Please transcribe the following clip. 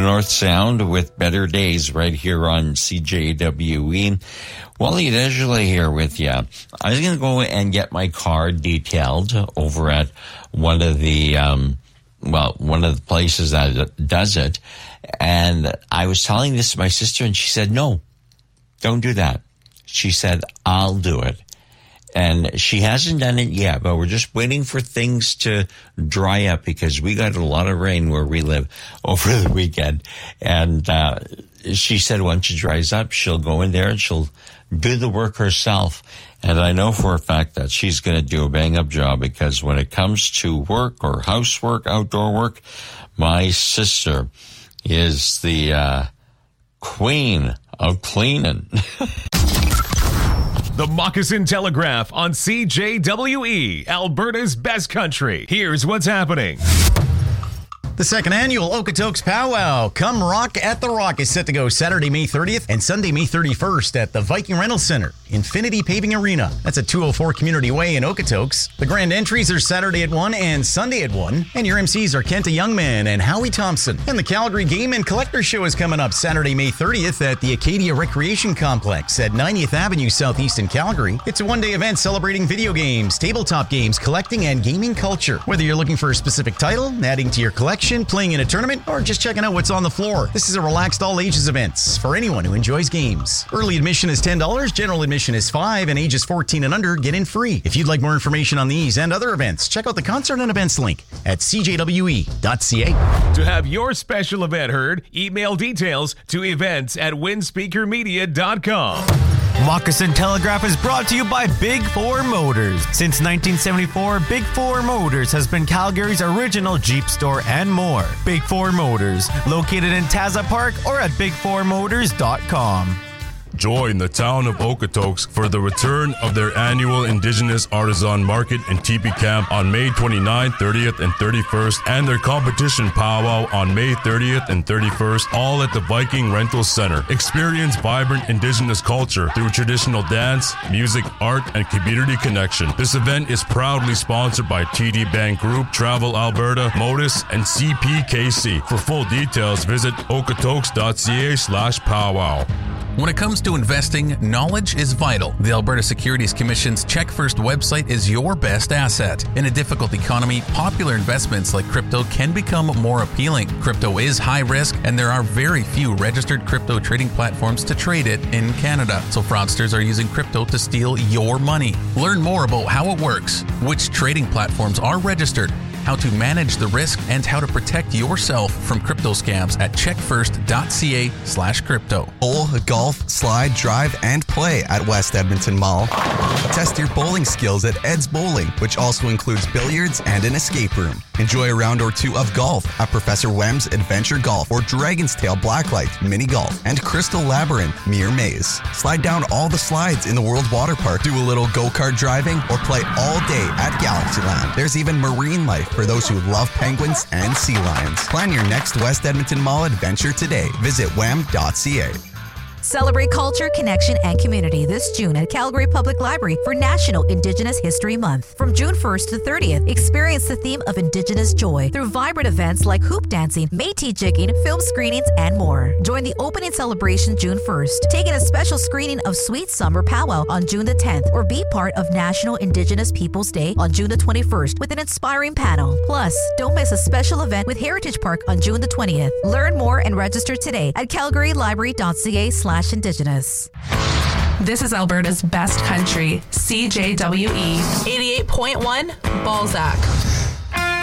North Sound with Better Days right here on CJWE. Wally Desley here with you. I was going to go and get my car detailed over at one of the places that does it. And I was telling this to my sister, and she said, no, don't do that. She said, I'll do it. And she hasn't done it yet, but we're just waiting for things to dry up because we got a lot of rain where we live over the weekend. And she said once it dries up, she'll go in there and she'll do the work herself. And I know for a fact that she's going to do a bang-up job because when it comes to work or housework, outdoor work, my sister is the queen of cleaning. The Moccasin Telegraph on CJWE, Alberta's best country. Here's what's happening. The second annual Okotoks Powwow, Come Rock at the Rock, is set to go Saturday, May 30th and Sunday, May 31st at the Viking Rental Center, Infinity Paving Arena. That's at 204 Community Way in Okotoks. The grand entries are Saturday at 1 and Sunday at 1. And your MCs are Kenta Youngman and Howie Thompson. And the Calgary Game and Collector Show is coming up Saturday, May 30th at the Acadia Recreation Complex at 90th Avenue Southeast in Calgary. It's a one-day event celebrating video games, tabletop games, collecting, and gaming culture. Whether you're looking for a specific title, adding to your collection, playing in a tournament, or just checking out what's on the floor, this is a relaxed all-ages event for anyone who enjoys games. Early admission is $10, general admission is $5, and ages 14 and under get in free. If you'd like more information on these and other events, check out the concert and events link at cjwe.ca. To have your special event heard, email details to events@windspeakermedia.com. Moccasin Telegraph is brought to you by Big Four Motors. Since 1974, Big Four Motors has been Calgary's original Jeep store and more. Big Four Motors, located in Taza Park or at bigfourmotors.com. Join the town of Okotoks for the return of their annual Indigenous Artisan Market and Teepee Camp on May 29th, 30th, and 31st, and their competition powwow on May 30th and 31st, all at the Viking Rental Center. Experience vibrant Indigenous culture through traditional dance, music, art, and community connection. This event is proudly sponsored by TD Bank Group, Travel Alberta, Modus, and CPKC. For full details, visit okotoks.ca/powwow. When it comes to investing, knowledge is vital. The Alberta Securities Commission's Check First website is your best asset. In a difficult economy, popular investments like crypto can become more appealing. Crypto is high risk, and there are very few registered crypto trading platforms to trade it in Canada. So fraudsters are using crypto to steal your money. Learn more about how it works, which trading platforms are registered, how to manage the risk, and how to protect yourself from crypto scams at checkfirst.ca/crypto. Bowl, golf, slide, drive, and play at West Edmonton Mall. Test your bowling skills at Ed's Bowling, which also includes billiards and an escape room. Enjoy a round or two of golf at Professor Wem's Adventure Golf or Dragon's Tail Blacklight Mini Golf and Crystal Labyrinth Mere Maze. Slide down all the slides in the World Water Park, do a little go-kart driving, or play all day at Galaxyland. There's even marine life for those who love penguins and sea lions. Plan your next West Edmonton Mall adventure today. Visit wem.ca. Celebrate culture, connection, and community this June at Calgary Public Library for National Indigenous History Month. From June 1st to 30th, experience the theme of Indigenous joy through vibrant events like hoop dancing, Métis jigging, film screenings, and more. Join the opening celebration June 1st. Take in a special screening of Sweet Summer Powwow on June the 10th, or be part of National Indigenous Peoples Day on June the 21st with an inspiring panel. Plus, don't miss a special event with Heritage Park on June the 20th. Learn more and register today at calgarylibrary.ca/Indigenous. This is Alberta's best country, CJWE 88.1 Balzac.